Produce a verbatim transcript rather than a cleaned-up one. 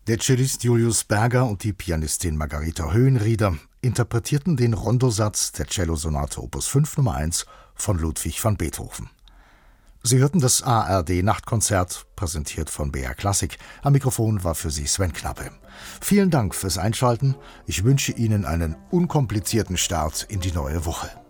Der Cellist Julius Berger und die Pianistin Margareta Höhenrieder interpretierten den Rondosatz der Cellosonate Opus fünf Nummer eins von Ludwig van Beethoven. Sie hörten das A R D-Nachtkonzert, präsentiert von B R Klassik. Am Mikrofon war für Sie Sven Knappe. Vielen Dank fürs Einschalten. Ich wünsche Ihnen einen unkomplizierten Start in die neue Woche.